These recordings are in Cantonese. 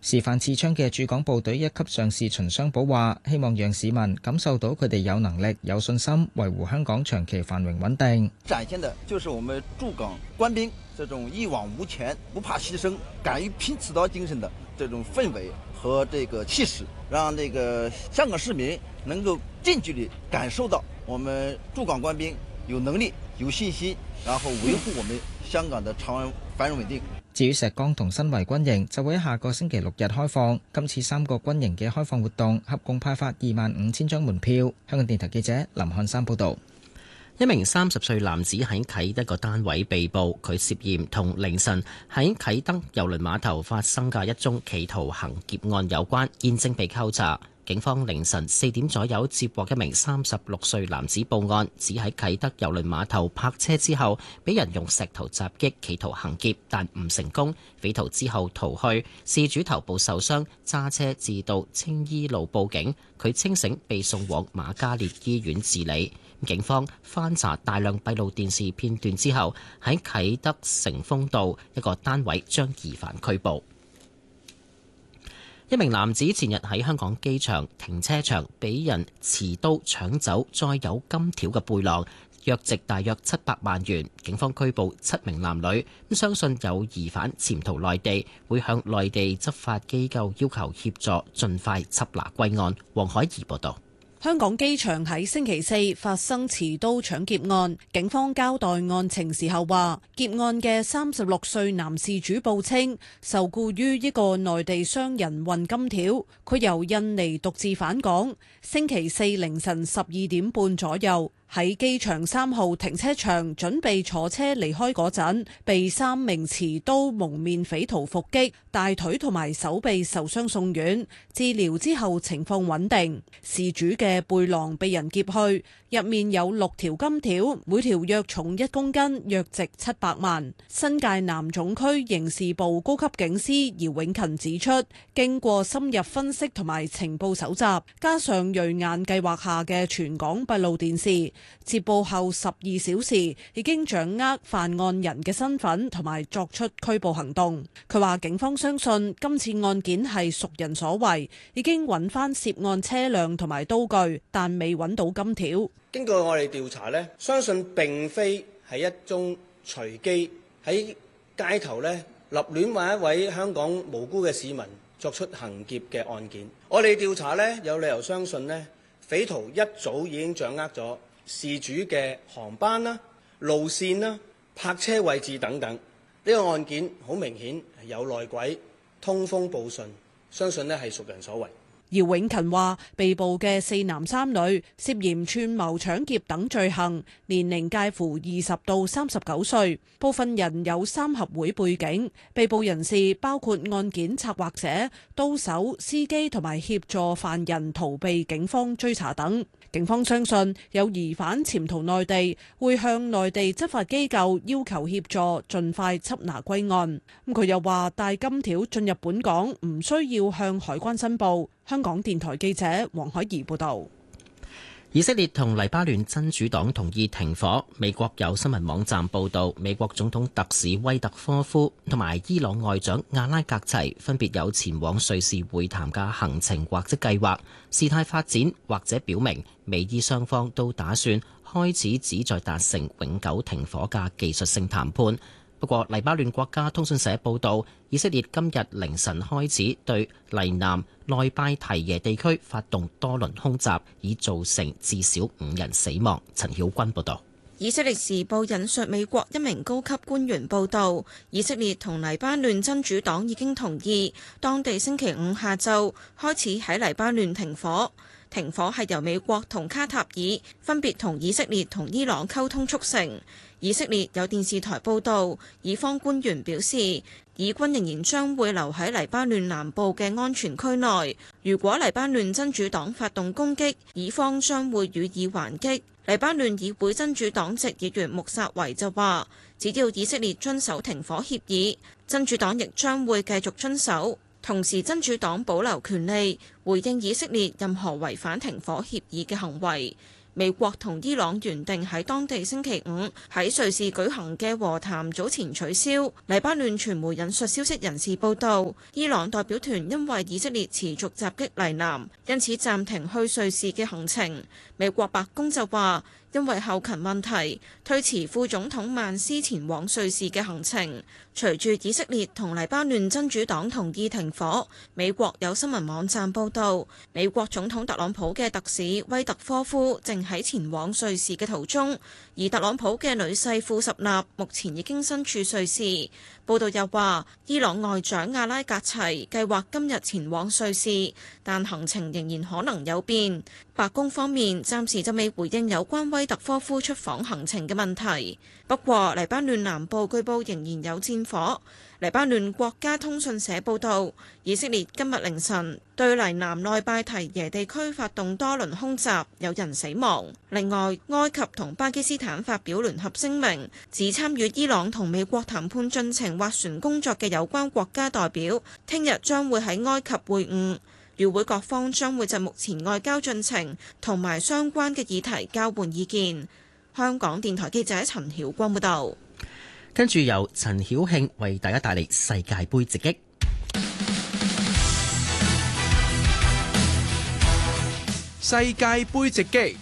示範持槍嘅駐港部隊一級上士秦雙寶話，希望讓市民感受到佢哋有能力、有信心維護香港長期繁榮穩定。 展現的就是我們駐港官兵這種一往無前、不怕犧牲、敢於拼刺刀精神的這種氛圍和這個氣勢，讓這個香港市民能夠近距離感受到我們駐港官兵有能力、有信心，然後維護我們香港的長安繁榮穩定。 至於石崗同新圍軍營就會喺下個星期六日開放。今次3個軍營嘅開放活動合共派發25,000張門票。香港電台記者林漢山報導。 一名30歲男子喺啟德個單位被捕，佢涉嫌同凌晨喺啟德郵輪碼頭發生嘅一宗企圖行劫案有關，現正被扣查。警方凌晨4點左右接獲一名36歲男子報案，指喺啟德郵輪碼頭泊車之後，俾人用石頭襲擊，企圖行劫，但唔成功。匪徒之後逃去，事主頭部受傷，揸車至到青衣路報警，佢清醒被送往瑪嘉烈醫院治理。警方翻查大量閉路電視片段之後，喺啟德成豐道一個單位將疑犯拘捕。一名男子前日喺香港機場停車場俾人持刀搶走載有金條嘅背囊，約值大約700萬元。警方拘捕7名男女，相信有疑犯潛逃內地，會向內地執法機構要求協助，盡快緝拿歸案。黃海怡報導。 香港機場喺星期四發生持刀搶劫案，警方交代案情時候話，劫案嘅36歲男事主報稱，受僱於一個內地商人運金條，佢由印尼獨自返港，星期四凌晨12點半左右，喺機場3號停車場準備坐車離開嗰陣，被3名持刀蒙面匪徒伏擊，大腿同埋手臂受傷送院，治療之後情況穩定。事主嘅背囊被人劫去，入面有6條金條，每條約重1公斤，約值700萬。新界南總區刑事部高級警司姚永勤指出，經過深入分析同埋情報搜集，加上銳眼計劃下嘅全港閉路電視，接報後12小時已經掌握犯案人嘅身份同埋作出拘捕行動。佢話警方相信今次案件係熟人所為，已經揾翻涉案車輛同埋刀具，但未揾到金條。 經過我哋調查呢，相信並非係一宗隨機喺街頭呢立亂為一位香港無辜嘅市民作出行劫嘅案件。我哋調查呢，有理由相信呢，匪徒一早已經掌握咗事主嘅航班啦、路線啦、泊車位置等等。呢個案件好明顯係有內鬼、通風報信，相信呢係熟人所為。 姚永勤話，被捕嘅4男3女涉嫌串謀搶劫等罪行，年齡介乎20到39歲，部分人有3合會背景。被捕人士包括案件策劃者、刀手、司機同埋協助犯人逃避警方追查等。警方相信有疑犯潛逃內地，會向內地執法機構要求協助，盡快緝拿歸案。佢又話，帶金條進入本港唔需要向海關申報。香港電台記者黃海怡報道。 以色列同黎巴嫩真主黨同意停火。美國有新聞網站報道，美國總統特使威特科夫同埋伊朗外長阿拉格齊分別有前往瑞士會談嘅行程或者計劃。事態發展或者表明，美伊雙方都打算開始旨在達成永久停火嘅技術性談判。不過，黎巴嫩國家通訊社報導，以色列今日凌晨開始對黎南內拜提耶地區發動多輪空襲，已造成至少5人死亡。陳曉君報導。 以色列時報引述美國一名高級官員報導，以色列同黎巴嫩真主黨已經同意，當地星期5下晝開始喺黎巴嫩停火。停火係由美國同卡塔爾分別同以色列同伊朗溝通促成。以色列有電視台報導，以方官員表示，以軍仍然將會留喺黎巴嫩南部嘅安全區內。如果黎巴嫩真主黨發動攻擊，以方將會予以還擊。黎巴嫩議會真主黨籍議員穆薩維就話，只要以色列遵守停火協議，真主黨亦將會繼續遵守。同時，真主黨保留權利回應以色列任何違反停火協議嘅行為。 美國同伊朗原定喺當地星期五喺瑞士舉行嘅和談早前取消。黎巴嫩傳媒引述消息人士報道，伊朗代表團因為以色列持續襲擊黎南，因此暫停去瑞士嘅行程。美國白宮就話，因為後勤問題，推遲副總統曼斯前往瑞士嘅行程。隨住以色列同黎巴嫩真主黨同意停火，美國有新聞網站報道，美國總統特朗普嘅特使威特科夫正喺前往瑞士嘅途中，而特朗普嘅女婿庫什納目前已經身處瑞士。報道又話，伊朗外長阿拉格齊計劃今日前往瑞士，但行程仍然可能有變。白宮方面暫時就未回應有關威特科夫出訪行程嘅問題。不過，黎巴嫩南部據報仍然有戰火。黎巴嫩國家通訊社報導，以色列今日凌晨對黎南內拜提耶地區發動多輪空襲，有人死亡。另外，埃及同巴基斯坦發表聯合聲明，指參與伊朗同美國談判進程斡旋工作嘅有關國家代表，聽日將會喺埃及會晤。與會各方將會就目前外交進程同埋相關嘅議題交換意見。香港電台記者陳曉光報道。 跟住由陳曉慶為大家帶嚟世界盃直擊。 世界盃直擊。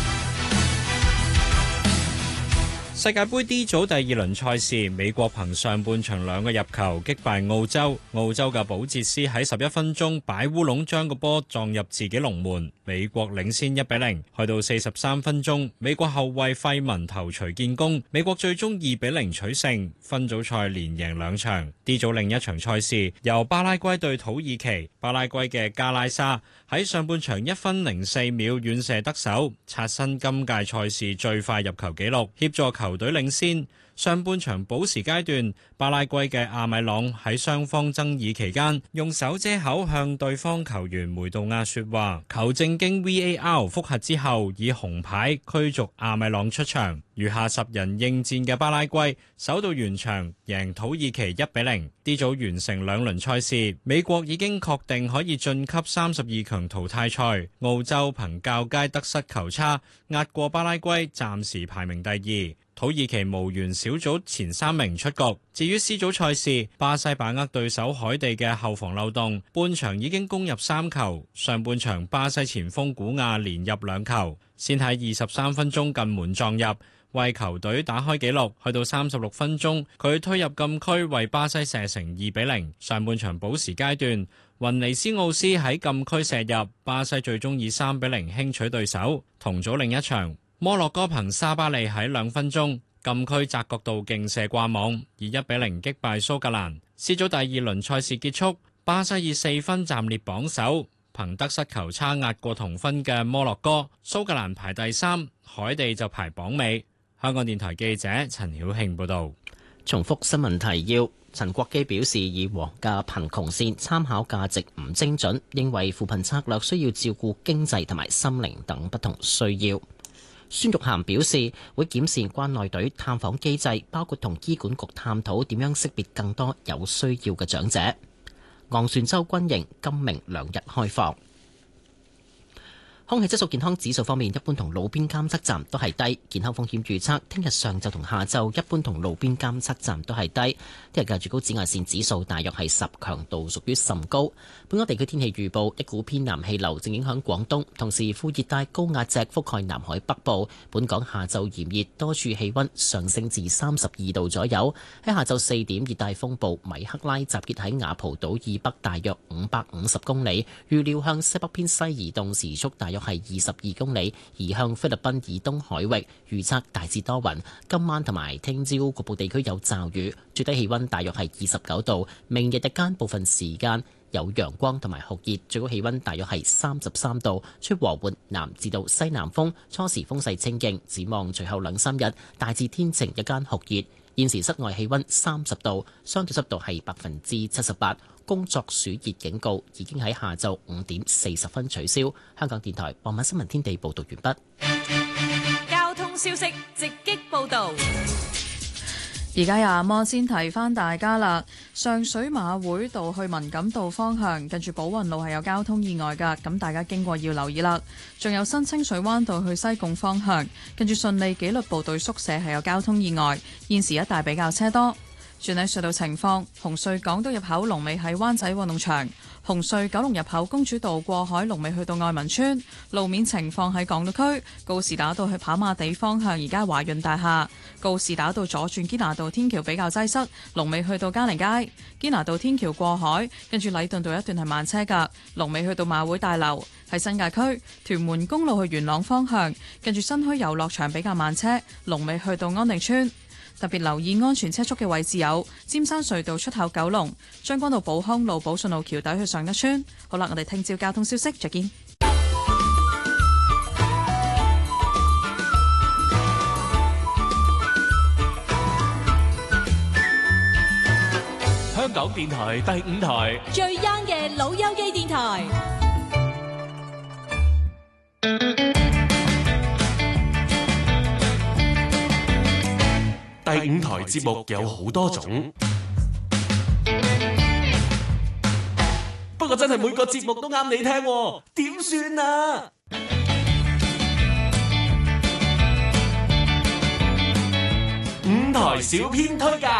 世界盃 D 組第二輪賽事，美國憑上半場2個入球擊敗澳洲。澳洲嘅保捷斯喺11分鐘擺烏龍，將個波撞入自己龍門，美國領先1-0。去到43分鐘，美國後衛費文頭槌建功，美國最終2-0取勝，分組賽連贏2場。D 組另一場賽事由巴拉圭對土耳其，巴拉圭嘅加拉沙喺上半場1分04秒遠射得手，刷新今屆賽事最快入球紀錄，協助球隊領先。上半場補時階段，巴拉圭嘅阿米朗喺雙方爭議期間，用手遮口向對方球員梅杜亞說話，球證經 VAR 複核之後，以紅牌驅逐阿米朗出場。餘下10人應戰嘅巴拉圭守到完場，贏土耳其1-0。D 組完成2輪賽事，美國已經確定可以晉級32強淘汰賽。澳洲憑較佳得失球差壓過巴拉圭，暫時排名第2。土耳其無緣小組前3名出局。至於 C 組賽事，巴西把握對手海地嘅後防漏洞，半場已經攻入3球。上半場巴西前鋒古亞連入2球，先喺23分鐘近門撞入，為球隊打開紀錄。去到36分鐘，佢推入禁區為巴西射成2-0。上半場補時階段，雲尼斯奧斯喺禁區射入，巴西最終以3-0輕取對手。同組另一場，摩洛哥憑沙巴利喺2分鐘禁區窄角度勁射掛網，以1-0擊敗蘇格蘭。C 組第2輪賽事結束，巴西以4分暫列榜首，憑得失球差壓過同分嘅摩洛哥。蘇格蘭排第3，海地就排榜尾。香港電台記者陳曉慶報導。 重複新聞提要。陳國基表示，以黃嘅貧窮線參考價值唔精準，認為扶貧策略需要照顧經濟同埋心靈等不同需要。孫玉菡表示，會檢視關愛隊探訪機制，包括同醫管局探討點樣識別更多有需要嘅長者。昂船洲軍營今明2日開放。空氣質素健康指數方面，一般同路邊監測站都係低，健康風險預測聽日上晝同下晝一般同路邊監測站都係低。聽日嘅最高紫外線指數大約係10，強度屬於甚高。本港地區天氣預報，一股偏南氣流正影響廣東，同時副熱帶高壓脊覆蓋南海北部。本港下晝炎熱，多處氣溫上升至32度左右。喺下晝4點，熱帶風暴米克拉集結喺雅蒲島以北大約550公里，預料向西北偏西移動，時速大約係22公里，移向菲律賓以東海域。預測大致多雲，今晚同埋聽朝局部地區有驟雨，最低氣溫大約係29度。明日日間部分時間有陽光同埋酷熱，最高氣溫大約係33度，吹和緩南至到西南風，初時風勢清勁。展望隨後2-3日大致天晴，日間酷熱。現時室外氣溫30度，相對濕度係78%。工作暑熱警告已經喺下晝5點40分取消。香港電台傍晚新聞天地報道完畢。 交通消息直擊報道。 而家廿摩先提翻大家啦，上水馬會道去文錦道方向，近住寶雲路係有交通意外㗎，咁大家經過要留意啦。仲有新清水灣道去西貢方向，近住順利紀律部隊宿舍係有交通意外，現時一帶比較車多。轉睇隧道情況，紅隧港島入口龍尾喺灣仔運動場，紅隧九龍入口公主道過海龍尾去到愛民村。路面情況喺港島區，告士打道去跑馬地方向，而家華潤大廈告士打道左轉堅拿道天橋比較擠塞，龍尾去到嘉寧街。堅拿道天橋過海，跟住禮頓道一段係慢車㗎，龍尾去到馬會大樓。喺新界區，屯門公路去元朗方向，跟住新墟遊樂場比較慢車，龍尾去到安定村。特別留意安全車速嘅位置有尖山隧道出口九龍、將軍澳寶康路、寶順路橋底去上一村。好啦，我哋聽朝交通消息，再見。 香港電台第5台最 young 嘅老友記電台。 第5台節目有好多種，不過真係每個節目都啱你聽，點算啊？5台小編推介，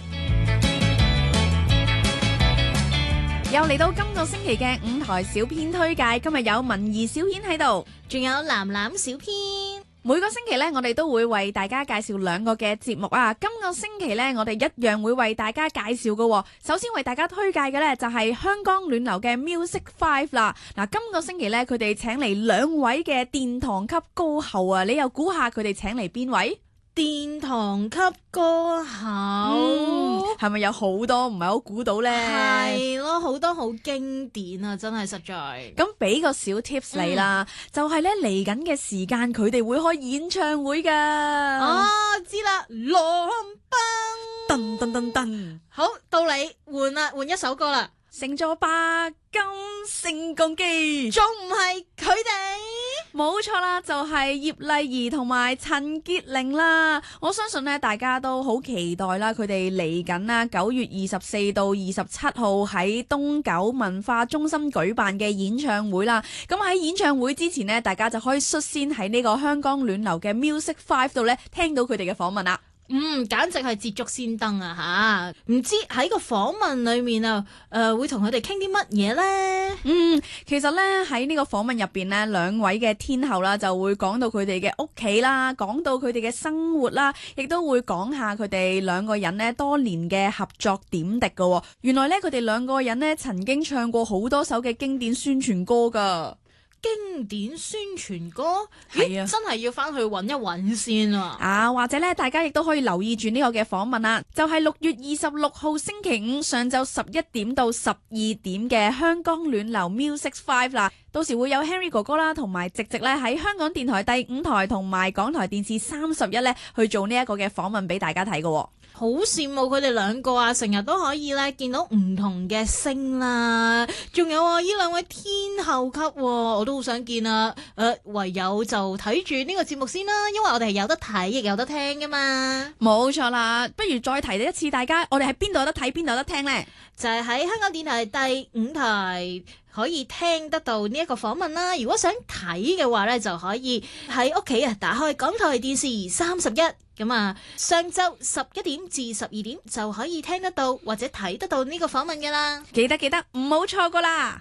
又嚟到今個星期嘅5台小編推介，今日有文儀小編喺度， 仲有藍藍小編。 每個星期呢，我哋都會為大家介紹2個嘅節目啊。今個星期呢，我哋一樣會為大家介紹嘅。首先為大家推介嘅呢，就係香港暖流嘅 Music 5啦。嗱，今個星期呢，佢哋請嚟2位嘅殿堂級歌后啊，你又估下佢哋請嚟邊位？ 殿堂級歌后， 係咪有好多唔係好估到呢？ 係咯，好多好經典啊，真係實在。 咁俾個小 tips 你啦，就係咧嚟緊嘅時間，佢哋會開演唱會噶。 哦，知啦，羅賓， 噔噔噔噔， 好到你換一首歌啦。 乘坐白金升降機， 仲唔係佢哋？ 冇錯啦，就係葉麗儀同埋陳潔靈啦。我相信呢，大家都好期待啦，佢哋嚟緊啦，9月24到27號喺東九文化中心舉辦嘅演唱會啦。咁喺演唱會之前呢，大家就可以率先喺呢個香港暖流嘅 Music 5度呢聽到佢哋嘅訪問啦。 簡直係捷足先登啊吓！唔知喺個訪問裏面啊，會同佢哋傾啲乜嘢呢？ 其實呢，喺呢個訪問入邊呢，2位嘅天后啦就會講到佢哋嘅屋企啦，講到佢哋嘅生活啦，亦都會講下佢哋2個人呢多年嘅合作點滴噶。原來呢，佢哋2個人呢曾經唱過好多首嘅經典宣傳歌噶。 經典宣傳歌，係啊，真係要翻去揾一揾先啊！ 或者咧，大家亦都可以留意住呢個嘅訪問啦，就係6月26號星期5上晝11點到12點嘅香港暖流 Music 5啦。到時會有 Henry 哥哥啦，同埋直咧喺香港電台第5台同埋港台電視31咧去做呢一個嘅訪問俾大家睇嘅。 好羨慕佢哋2個啊！成日都可以咧見到唔同嘅星啦，仲有啊呢2位天后級，我都好想見啊！唯有就睇住呢個節目先啦，因為我哋係有得睇亦有得聽噶嘛。 冇錯啦，不如再提一次大家，我哋喺邊度有得睇，邊度有得聽呢？ 就係喺香港電台第5台可以聽得到呢一個訪問啦。如果想睇嘅話咧，就可以喺屋企打開港台電視31。咁啊，上晝11點至12點就可以聽得到或者睇得到呢個訪問噶啦。 記得唔好錯過啦！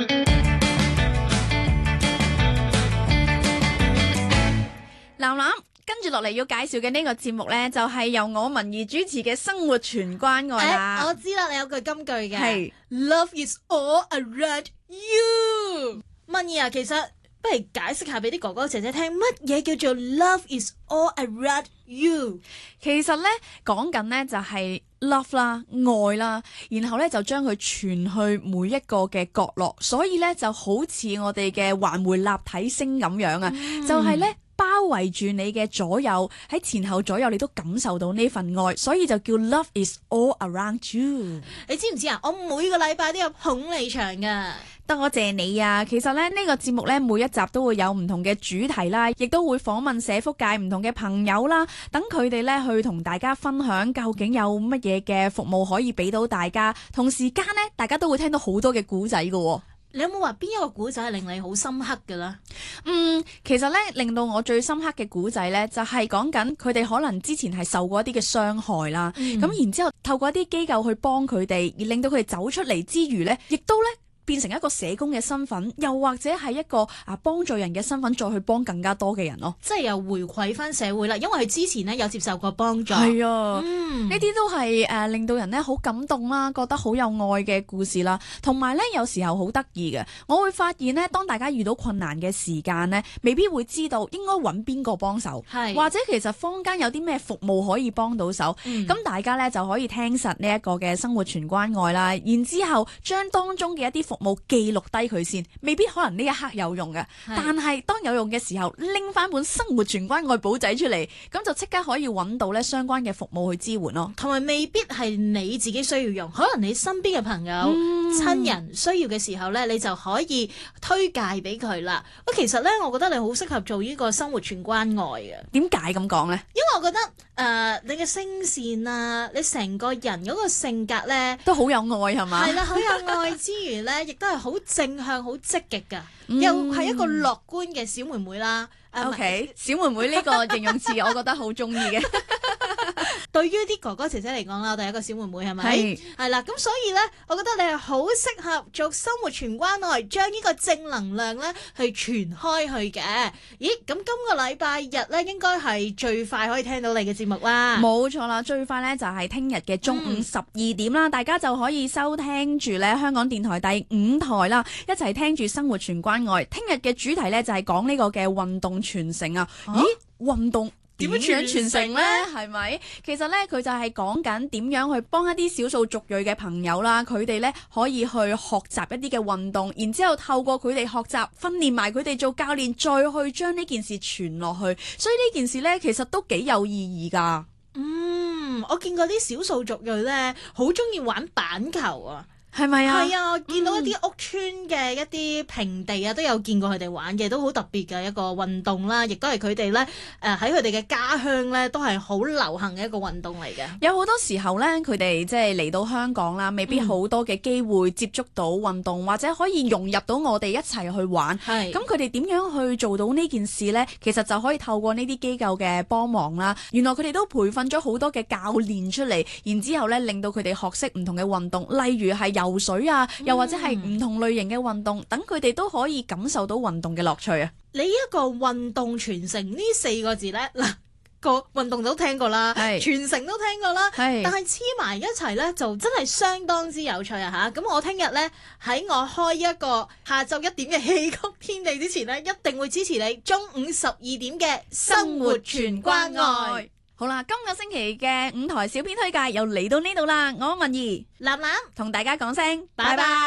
藍藍，跟住落嚟要介紹嘅呢個節目呢，就係由我文儀主持嘅生活全關愛啦。 我知啦，你有句金句嘅， 係 Love is all around you。文儀啊，其實不如解釋下俾啲哥哥姐姐聽，乜嘢叫做 Love is all around you？ 其實呢，講緊呢就係 love 啦，愛啦，然後呢就將佢傳去每一個嘅角落，所以呢就好似我哋嘅環迴立體聲咁樣啊，就係呢包圍住你嘅左右，喺前後左右你都感受到呢份愛，所以就叫 Love is all around you。 你知唔知啊？我每個禮拜都有捧你場噶。 多謝你啊！其實咧呢個節目咧每一集都會有唔同嘅主題啦，亦都會訪問社福界唔同嘅朋友啦，等佢哋咧去同大家分享究竟有乜嘢嘅服務可以俾到大家。同時間咧，大家都會聽到好多嘅古仔㗎。 你有冇話邊一個古仔係令你好深刻嘅咧？ 其實咧令到我最深刻嘅古仔咧，就係講緊佢哋可能之前係受過一啲嘅傷害啦，咁然之後透過一啲機構去幫佢哋，而令到佢哋走出嚟之餘咧，亦都咧變成一個社工嘅身份，又或者係一個幫助人嘅身份，再去幫更加多嘅人咯。 即係又回饋翻社會啦，因為佢之前呢有接受過幫助。 係啊，呢啲都係令到人呢好感動啦，覺得好有愛嘅故事啦。同埋呢，有時候好得意嘅，我會發現呢，當大家遇到困難嘅時間呢，未必會知道應該揾邊個幫手，或者其實坊間有啲咩服務可以幫到手。咁大家呢就可以聽實呢一個嘅生活全關愛啦，然之後將當中嘅一啲服務記錄低佢先，未必可能呢一刻有用嘅，但係當有用嘅時候，拎翻本生活全關愛簿仔出嚟，咁就即刻可以揾到咧相關嘅服務去支援咯。 同埋未必係你自己需要用，可能你身邊嘅朋友、親人需要嘅時候咧，你就可以推介俾佢啦。其實咧，我覺得你好適合做呢個生活全關愛嘅。 點解咁講呢？ 因為我覺得你嘅聲線啊，你成個人嗰個性格咧， 都好有愛係嘛？ 係啦，好有愛之餘咧，亦都係好正向、好積極㗎，又係一個樂觀嘅小妹妹啦。 OK， 小妹妹呢個形容詞我覺得好中意嘅。 對於啲哥哥姐姐嚟講啦，我哋一個小妹妹係咪？係啦，咁所以呢，我覺得你係好適合做生活全關愛，將呢個正能量呢去傳開去嘅。咦，咁今個禮拜日呢，應該係最快可以聽到你嘅節目啦。 冇錯啦，最快呢就係聽日嘅中午12點啦，大家就可以收聽住呢香港電台第5台啦，一齊聽住生活全關愛。聽日嘅主題呢，就係講呢個嘅運動傳承啊。咦，運動點樣傳承呢？係咪？其實呢，佢就係講緊點樣去幫一啲少數族裔嘅朋友啦，佢哋呢可以去學習一啲嘅運動，然之後透過佢哋學習訓練埋佢哋做教練，再去將呢件事傳落去。所以呢件事呢，其實都幾有意義㗎。 我見過啲少數族裔呢，好中意玩板球啊。 係咪啊？ 係啊，見到一啲屋村嘅一啲平地啊，都有見過佢哋玩嘅，都好特別嘅一個運動啦，亦都係佢哋咧喺佢哋嘅家鄉咧都係好流行嘅一個運動嚟嘅。 有好多時候咧，佢哋即係嚟到香港啦，未必好多嘅機會接觸到運動，或者可以融入到我哋一齊去玩。咁佢哋點樣去做到呢件事呢？其實就可以透過呢啲機構嘅幫忙啦。原來佢哋都培訓咗好多嘅教練出嚟，然之後咧令到佢哋學識唔同嘅運動，例如係游水啊，又或者係唔同類型嘅運動，等佢哋都可以感受到運動嘅樂趣啊！ 你一個運動傳承呢4個字呢，嗱個運動都聽過啦，傳承都聽過啦，但係黐埋一齊呢，就真係相當之有趣啊！吓，咁我聽日呢，喺我開一個下晝1點嘅戲曲天地之前呢，一定會支持你中午12點嘅生活全關愛。 好啦，今個星期嘅5台小編推介又嚟到呢度啦，我文怡、 藍藍同大家講聲拜拜。